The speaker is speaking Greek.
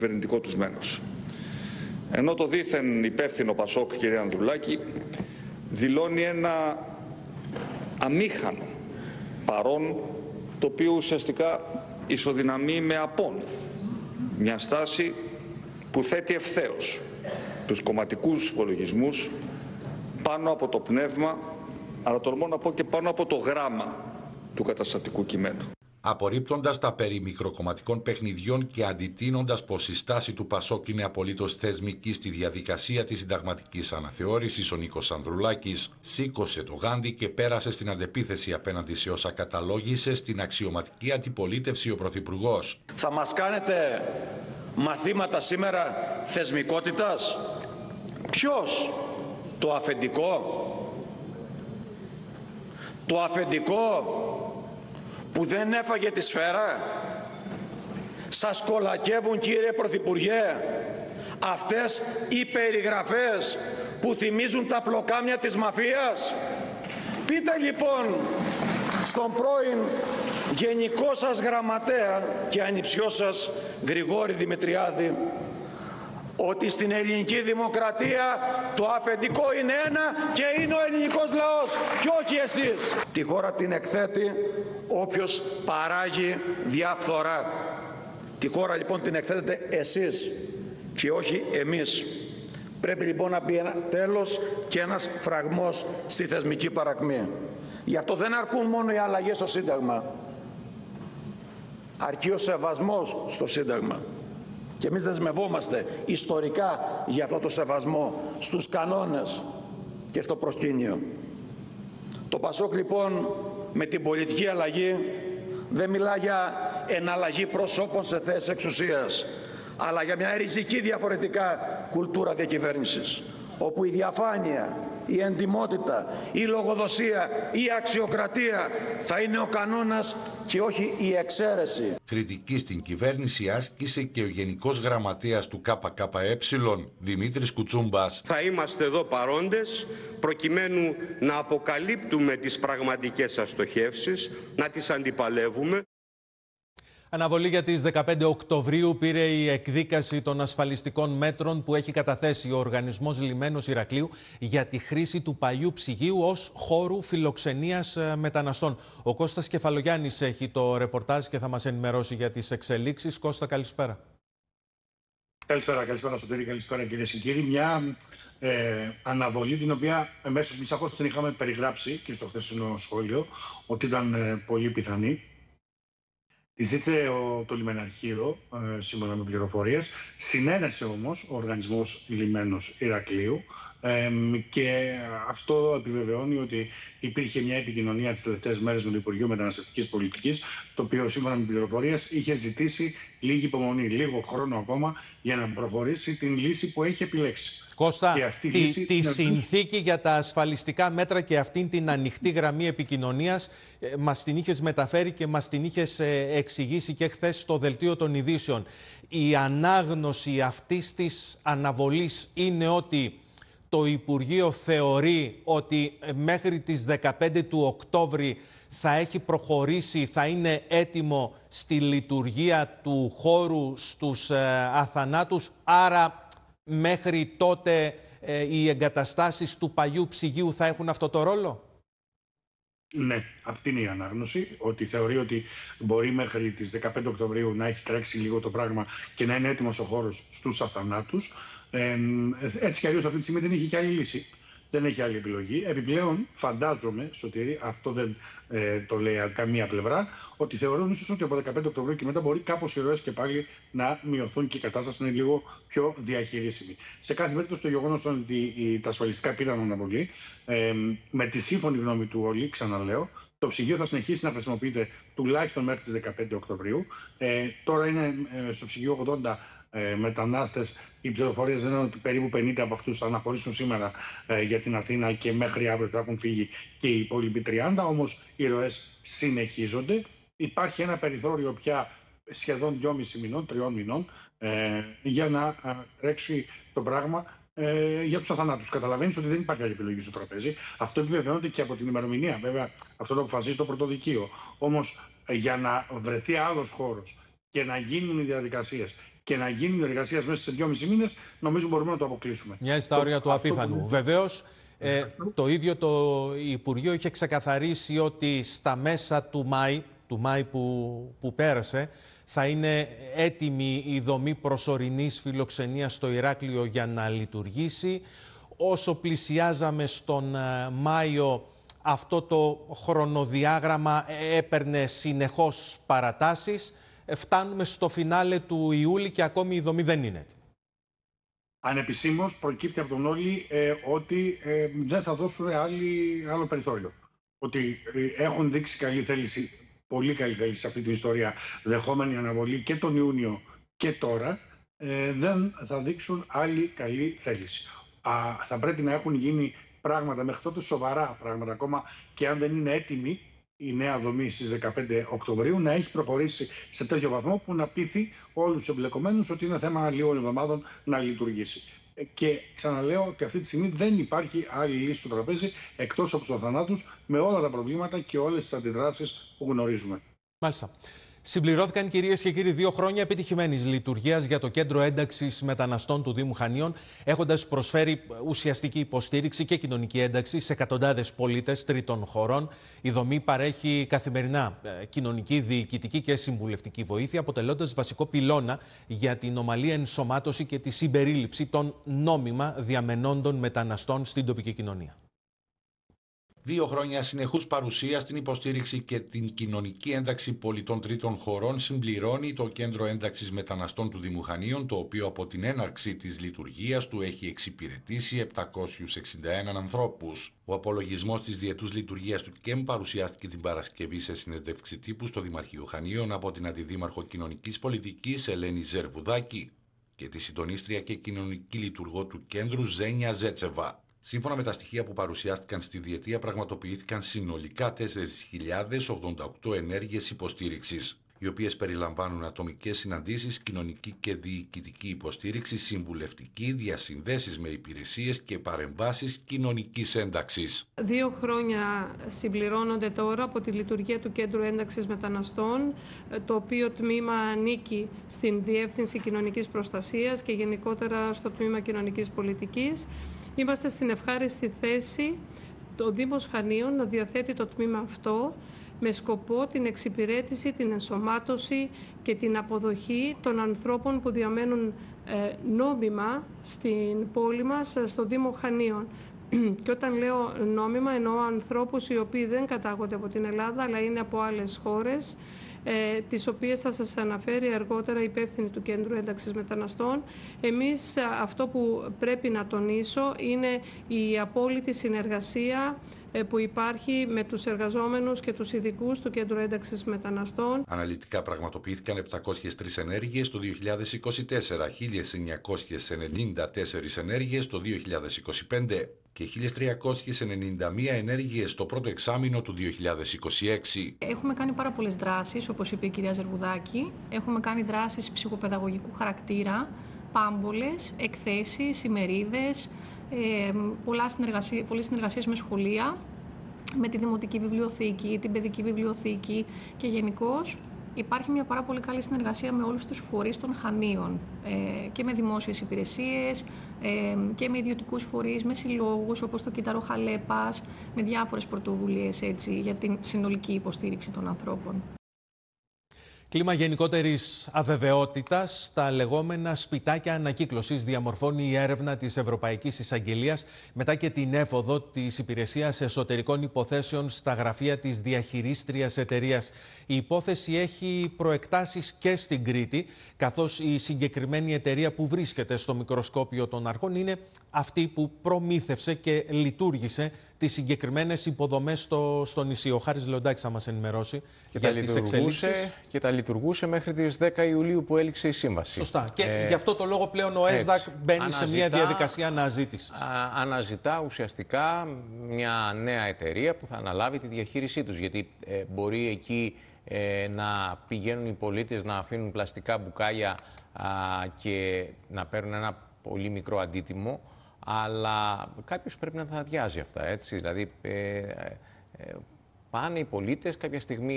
κυβερνητικό τους μένος. Ενώ το δήθεν υπεύθυνο Πασόκ, κύριε Ανδρουλάκη, δηλώνει ένα αμήχανο παρόν, το οποίο ουσιαστικά ισοδυναμεί με απόν. Μια στάση που θέτει ευθέως τους κομματικούς υπολογισμούς πάνω από το πνεύμα, αλλά τολμώ να πω και πάνω από το γράμμα του καταστατικού κειμένου. Απορρίπτοντας τα περί μικροκομματικών παιχνιδιών και αντιτείνοντας πως η στάση του Πασόκ είναι απολύτως θεσμική στη διαδικασία της συνταγματικής αναθεώρησης, ο Νίκος Ανδρουλάκης σήκωσε το γάντι και πέρασε στην αντεπίθεση απέναντι σε όσα καταλόγησε στην αξιωματική αντιπολίτευση ο Πρωθυπουργός. Θα μας κάνετε μαθήματα σήμερα θεσμικότητας? Ποιος? Το αφεντικό? Το αφεντικό που δεν έφαγε τη σφαίρα? Σας κολακεύουν, κύριε Πρωθυπουργέ, αυτές οι περιγραφές που θυμίζουν τα πλοκάμια της μαφίας? Πείτε λοιπόν στον πρώην γενικό σας γραμματέα και ανιψιό σας Γρηγόρη Δημητριάδη ότι στην ελληνική δημοκρατία το αφεντικό είναι ένα και είναι ο ελληνικός λαός και όχι εσείς. Τη χώρα την εκθέτει όποιος παράγει διαφθορά. Τη χώρα λοιπόν την εκθέτετε εσείς και όχι εμείς. Πρέπει λοιπόν να μπει ένα τέλος και ένας φραγμός στη θεσμική παρακμή. Γι' αυτό δεν αρκούν μόνο οι αλλαγές στο Σύνταγμα. Αρκεί ο σεβασμός στο Σύνταγμα. Και εμείς δεσμευόμαστε ιστορικά για αυτό το σεβασμό στους κανόνες και στο προσκήνιο. Το Πασόκ λοιπόν με την πολιτική αλλαγή δεν μιλά για εναλλαγή προσώπων σε θέσεις εξουσίας, αλλά για μια ριζική διαφορετικά κουλτούρα διακυβέρνησης, όπου η διαφάνεια, η εντιμότητα, η λογοδοσία, η αξιοκρατία θα είναι ο κανόνας και όχι η εξαίρεση. Κριτική στην κυβέρνηση άσκησε και ο Γενικός Γραμματέας του ΚΚΕ, Δημήτρης Κουτσούμπας. Θα είμαστε εδώ παρόντες προκειμένου να αποκαλύπτουμε τις πραγματικές αστοχεύσεις, να τις αντιπαλεύουμε. Αναβολή για τις 15 Οκτωβρίου πήρε η εκδίκαση των ασφαλιστικών μέτρων που έχει καταθέσει ο Οργανισμός Λιμένος Ηρακλείου για τη χρήση του παλιού ψυγείου ως χώρου φιλοξενίας μεταναστών. Ο Κώστας Κεφαλογιάννης έχει το ρεπορτάζ και θα μας ενημερώσει για τις εξελίξεις. Κώστα, καλησπέρα. Καλησπέρα Σωτήρη, καλησπέρα κυρίες και κύριοι. Μια αναβολή την οποία εμέσως μισαχώς την είχαμε περιγράψει και στο χθεσινό σχόλιο ότι ήταν πολύ πιθανή. Τη ζήτησε το λιμεναρχείο, σύμφωνα με πληροφορίες. Συνένεσε όμως ο Οργανισμός Λιμένος Ηρακλείου και αυτό επιβεβαιώνει ότι υπήρχε μια επικοινωνία τις τελευταίες μέρες με το Υπουργείο Μεταναστευτικής Πολιτικής, το οποίο σύμφωνα με πληροφορίες είχε ζητήσει λίγη υπομονή, λίγο χρόνο ακόμα για να προχωρήσει την λύση που έχει επιλέξει. Κώστα, τη συνθήκη για τα ασφαλιστικά μέτρα και αυτήν την ανοιχτή γραμμή επικοινωνίας μας την είχες μεταφέρει και μας την είχες εξηγήσει και χθες στο Δελτίο των Ειδήσεων. Η ανάγνωση αυτής της αναβολής είναι ότι το Υπουργείο θεωρεί ότι μέχρι τις 15 του Οκτώβρη θα έχει προχωρήσει, θα είναι έτοιμο στη λειτουργία του χώρου στους αθανάτους, άρα μέχρι τότε οι εγκαταστάσεις του παλιού ψυγείου θα έχουν αυτό το ρόλο? Ναι, αυτή είναι η ανάγνωση, ότι θεωρεί ότι μπορεί μέχρι τις 15 Οκτωβρίου να έχει τρέξει λίγο το πράγμα και να είναι έτοιμος ο χώρος στους αθανάτους. Έτσι κι αλλιώς αυτή τη στιγμή δεν έχει και άλλη λύση. Δεν έχει άλλη επιλογή. Επιπλέον, φαντάζομαι, Σωτήρη, αυτό δεν το λέει καμία πλευρά, ότι θεωρούν ίσως ότι από 15 Οκτωβρίου και μετά μπορεί κάπως οι ροές και πάλι να μειωθούν και η κατάσταση να είναι λίγο πιο διαχειρίσιμη. Σε κάθε περίπτωση, το γεγονός ότι τα ασφαλιστικά πήραν αναβολή, με τη σύμφωνη γνώμη του όλοι, ξαναλέω, το ψυγείο θα συνεχίσει να χρησιμοποιείται τουλάχιστον μέχρι τις 15 Οκτωβρίου. Τώρα είναι στο ψυγείο 80 μετανάστες. Οι πληροφορίες λένε ότι περίπου 50 από αυτούς θα αναχωρήσουν σήμερα για την Αθήνα και μέχρι αύριο θα έχουν φύγει και οι υπόλοιποι 30. Όμως οι ροές συνεχίζονται. Υπάρχει ένα περιθώριο πια σχεδόν 2,5 μηνών, 3 μηνών για να τρέξει το πράγμα για τους αθανάτους. Καταλαβαίνεις ότι δεν υπάρχει άλλη επιλογή στο τραπέζι. Αυτό επιβεβαιώνεται και από την ημερομηνία. Βέβαια, αυτό το αποφασίζει το πρωτοδικείο. Όμως για να βρεθεί άλλος χώρος και να γίνουν οι διαδικασίες και να γίνει εργασία μέσα σε 2,5 μήνες, νομίζω μπορούμε να το αποκλείσουμε. Μοιάζει στα όρια του απίθανου. Βεβαίως, το ίδιο το Υπουργείο είχε ξεκαθαρίσει ότι στα μέσα του Μάη που πέρασε, θα είναι έτοιμη η δομή προσωρινής φιλοξενίας στο Ηράκλειο για να λειτουργήσει. Όσο πλησιάζαμε στον Μάιο, αυτό το χρονοδιάγραμμα έπαιρνε συνεχώς παρατάσεις. Φτάνουμε στο φινάλε του Ιούλη και ακόμη η δομή δεν είναι έτοιμη. Ανεπισήμως προκύπτει από τον Όλη ότι δεν θα δώσουν άλλο περιθώριο. Ότι έχουν δείξει καλή θέληση, πολύ καλή θέληση σε αυτή την ιστορία, δεχόμενη αναβολή και τον Ιούνιο και τώρα, δεν θα δείξουν άλλη καλή θέληση. Θα πρέπει να έχουν γίνει πράγματα μέχρι τότε, σοβαρά πράγματα ακόμα, και αν δεν είναι έτοιμη η νέα δομή στις 15 Οκτωβρίου, να έχει προχωρήσει σε τέτοιο βαθμό που να πείθει όλους τους εμπλεκομένους ότι είναι θέμα λίγων εβδομάδων να λειτουργήσει. Και ξαναλέω ότι αυτή τη στιγμή δεν υπάρχει άλλη λύση στο τραπέζι εκτός από τους θανάτους, με όλα τα προβλήματα και όλες τις αντιδράσεις που γνωρίζουμε. Μάλιστα. Συμπληρώθηκαν, κυρίες και κύριοι, 2 χρόνια επιτυχημένης λειτουργίας για το Κέντρο Ένταξης Μεταναστών του Δήμου Χανίων, έχοντας προσφέρει ουσιαστική υποστήριξη και κοινωνική ένταξη σε εκατοντάδες πολίτες τρίτων χωρών. Η δομή παρέχει καθημερινά κοινωνική, διοικητική και συμβουλευτική βοήθεια, αποτελώντας βασικό πυλώνα για την ομαλή ενσωμάτωση και τη συμπερίληψη των νόμιμα διαμενόντων μεταναστών στην τοπική κοινωνία. 2 χρόνια συνεχούς παρουσία στην υποστήριξη και την κοινωνική ένταξη πολιτών τρίτων χωρών συμπληρώνει το Κέντρο Ένταξης Μεταναστών του Δήμου Χανίων, το οποίο από την έναρξη της λειτουργίας του έχει εξυπηρετήσει 761 ανθρώπους. Ο απολογισμός της διετούς λειτουργίας του ΚΕΜ παρουσιάστηκε την Παρασκευή σε συνέντευξη τύπου στο Δημαρχείο Χανίων από την Αντιδήμαρχο Κοινωνικής Πολιτικής Ελένη Ζερβουδάκη και τη συντονίστρια και κοινωνική λειτουργό του κέντρου Ζένια Ζέτσεβα. Σύμφωνα με τα στοιχεία που παρουσιάστηκαν στη διετία, πραγματοποιήθηκαν συνολικά 4.088 ενέργειες υποστήριξης, οι οποίες περιλαμβάνουν ατομικές συναντήσεις, κοινωνική και διοικητική υποστήριξη, συμβουλευτική, διασυνδέσεις με υπηρεσίες και παρεμβάσεις κοινωνικής ένταξης. 2 χρόνια συμπληρώνονται τώρα από τη λειτουργία του Κέντρου Ένταξης Μεταναστών, το οποίο τμήμα ανήκει στην Διεύθυνση Κοινωνικής Προστασίας και γενικότερα στο Τμήμα Κοινωνικής Πολιτικής. Είμαστε στην ευχάριστη θέση το Δήμος Χανίων να διαθέτει το τμήμα αυτό με σκοπό την εξυπηρέτηση, την ενσωμάτωση και την αποδοχή των ανθρώπων που διαμένουν νόμιμα στην πόλη μας, στο Δήμο Χανίων. Και όταν λέω νόμιμα, εννοώ ανθρώπους οι οποίοι δεν κατάγονται από την Ελλάδα, αλλά είναι από άλλες χώρες, τις οποίες θα σας αναφέρει αργότερα η υπεύθυνη του Κέντρου Ένταξης Μεταναστών. Εμείς αυτό που πρέπει να τονίσω είναι η απόλυτη συνεργασία που υπάρχει με τους εργαζόμενους και τους ειδικούς του Κέντρου Ένταξης Μεταναστών. Αναλυτικά πραγματοποιήθηκαν 703 ενέργειες το 2024, 1.994 ενέργειες το 2025 και 1.391 ενέργειες το πρώτο εξάμηνο του 2026. Έχουμε κάνει πάρα πολλές δράσεις, όπως είπε η κυρία Ζερβουδάκη. Έχουμε κάνει δράσεις ψυχοπαιδαγωγικού χαρακτήρα, πάμπολες, εκθέσεις, ημερίδες, πολλές συνεργασίες με σχολεία, με τη Δημοτική Βιβλιοθήκη, την Παιδική Βιβλιοθήκη και γενικώς υπάρχει μια πάρα πολύ καλή συνεργασία με όλους τους φορείς των Χανίων και με δημόσιες υπηρεσίες και με ιδιωτικούς φορείς, με συλλόγους όπως το Κύτταρο Χαλέπας, με διάφορες πρωτοβουλίες έτσι, για την συνολική υποστήριξη των ανθρώπων. Κλίμα γενικότερης αβεβαιότητας, στα λεγόμενα σπιτάκια ανακύκλωσης διαμορφώνει η έρευνα της Ευρωπαϊκής Εισαγγελίας μετά και την έφοδο της Υπηρεσίας Εσωτερικών Υποθέσεων στα γραφεία της διαχειρίστριας εταιρείας. Η υπόθεση έχει προεκτάσεις και στην Κρήτη, καθώς η συγκεκριμένη εταιρεία που βρίσκεται στο μικροσκόπιο των αρχών είναι αυτή που προμήθευσε και λειτουργήσε τις συγκεκριμένες υποδομές στο νησί. Ο Χάρης Λεοντάκης θα μας ενημερώσει για τις εξελίξεις. Και τα λειτουργούσε μέχρι τις 10 Ιουλίου που έληξε η σύμβαση. Σωστά. Και γι' αυτό το λόγο πλέον ο ΕΣΔΑΚ μπαίνει σε μια διαδικασία αναζήτησης. Αναζητά ουσιαστικά μια νέα εταιρεία που θα αναλάβει τη διαχείρισή τους. Γιατί μπορεί εκεί να πηγαίνουν οι πολίτες να αφήνουν πλαστικά μπουκάλια και να παίρνουν ένα πολύ μικρό αντίτιμο. Αλλά κάποιος πρέπει να τα αδειάζει αυτά, έτσι. Δηλαδή, πάνε οι πολίτες κάποια στιγμή